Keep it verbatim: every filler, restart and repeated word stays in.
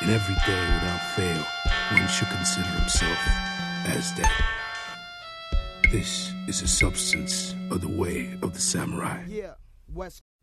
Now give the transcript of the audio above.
And every day without fail, one should consider himself as dead. This is the substance of the way of the samurai. Yeah, West.